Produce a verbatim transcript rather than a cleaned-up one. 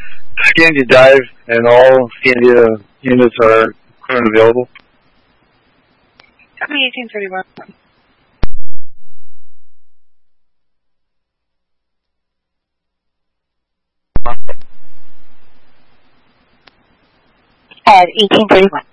Scandia Dive and all Scandia units are currently available. Copy eighteen thirty-one. At eighteen thirty-one.